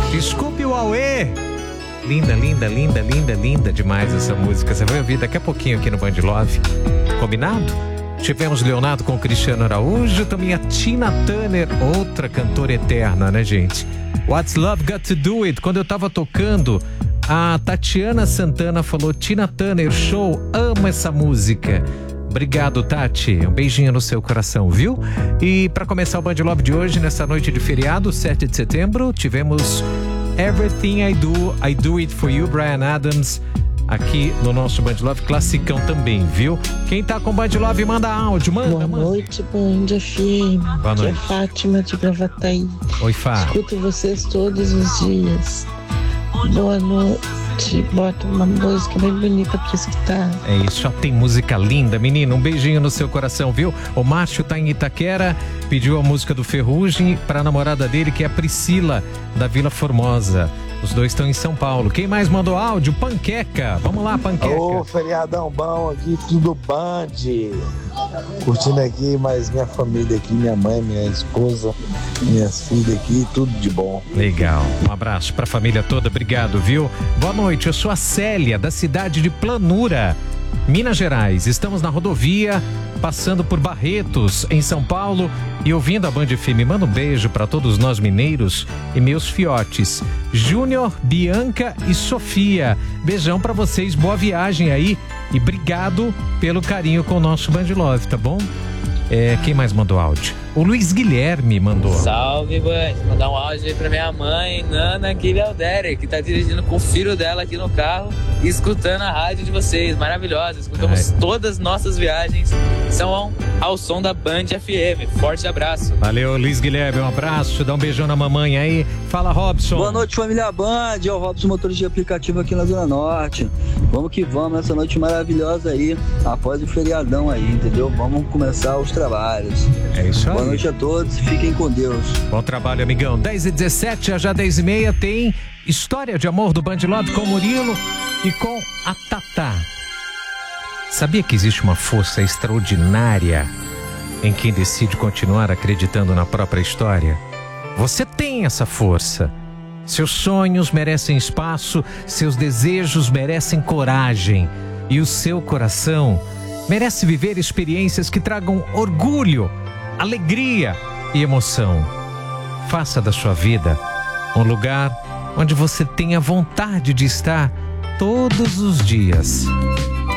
Desculpe o Aue. Linda, linda, linda, linda, linda demais essa música. Você vai ouvir daqui a pouquinho aqui no Band Love. Combinado? Tivemos Leonardo com Cristiano Araújo, também a Tina Turner, outra cantora eterna, né, gente? What's Love Got to Do It? Quando eu tava tocando, a Tatiana Santana falou: Tina Turner, show, amo essa música. Obrigado, Tati. Um beijinho no seu coração, viu? E para começar o Band Love de hoje, nessa noite de feriado, 7 de setembro, tivemos Everything I Do It For You, Bryan Adams, aqui no nosso Band Love, classicão também, viu? Quem tá com Band Love, manda áudio, manda. Boa noite, Band FM. Boa noite. Aqui é Fátima de Gravataí. Oi, Fá. Escuto vocês todos os dias. Boa noite. Bota uma música bem bonita pra escutar. É isso, só tem música linda, menino. Um beijinho no seu coração, viu? O Márcio tá em Itaquera, pediu a música do Ferrugem pra namorada dele, que é a Priscila, da Vila Formosa. Os dois estão em São Paulo. Quem mais mandou áudio? Panqueca. Vamos lá, Panqueca. Ô, feriadão bom aqui, tudo Band. Curtindo aqui, mas minha família aqui, minha mãe, minha esposa, minhas filhas aqui, tudo de bom. Legal. Um abraço pra família toda. Obrigado, viu? Boa noite. Eu sou a Célia, da cidade de Planura, Minas Gerais. Estamos na rodovia, passando por Barretos, em São Paulo, e ouvindo a Band FM. Manda um beijo para todos nós mineiros e meus fiotes, Júnior, Bianca e Sofia. Beijão para vocês, boa viagem aí e obrigado pelo carinho com o nosso Band Love, tá bom? Quem mais mandou áudio? O Luiz Guilherme mandou. Salve, Band. Mandar um áudio aí pra minha mãe, Nana Guilherme, que tá dirigindo com o filho dela aqui no carro e escutando a rádio de vocês. Maravilhosa. Escutamos todas as nossas viagens. São ao som da Band FM. Forte abraço. Valeu, Luiz Guilherme. Um abraço. Dá um beijão na mamãe aí. Fala, Robson. Boa noite, família Band. É o Robson, motorista de aplicativo aqui na Zona Norte. Vamos que vamos nessa noite maravilhosa aí, após o feriadão aí, entendeu? Vamos começar os trabalhos. É isso aí. Boa noite a todos, fiquem com Deus. Bom trabalho, amigão. 10h17, já 10h30, tem História de Amor do Band Love com o Murilo e com a Tatá. Sabia que existe uma força extraordinária em quem decide continuar acreditando na própria história? Você tem essa força. Seus sonhos merecem espaço, seus desejos merecem coragem e o seu coração merece viver experiências que tragam orgulho, alegria e emoção. Faça da sua vida um lugar onde você tenha vontade de estar todos os dias.